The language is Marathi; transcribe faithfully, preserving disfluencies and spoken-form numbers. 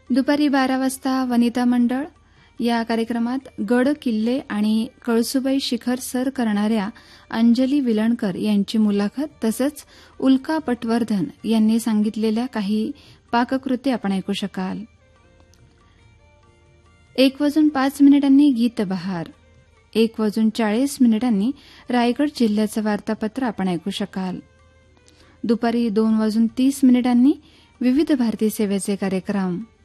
दुपारी बारा वाजता वनिता मंडळ या कार्यक्रमात गड किल्ले आणि कळसुबाई शिखर सर करणाऱ्या अंजली विलणकर यांची मुलाखत तसंच उल्का पटवर्धन यांनी सांगितलेल्या काही पाककृती आपण ऐकू शकाल. एक वाजून पाच मिनिटांनी गीतबहार, एक वाजून चाळीस मिनिटांनी रायगड जिल्ह्याचं वार्तापत्र आपण ऐकू शकाल. दुपारी दोन वाजून तीस मिनिटांनी विविध भारती सेवेचे कार्यक्रम